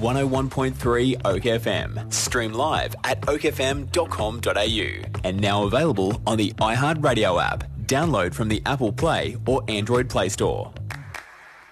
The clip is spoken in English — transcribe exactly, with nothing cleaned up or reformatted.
one oh one point three Oak F M. Stream live at oak f m dot com dot a u. And now available on the iHeartRadio app. Download from the Apple Play or Android Play Store.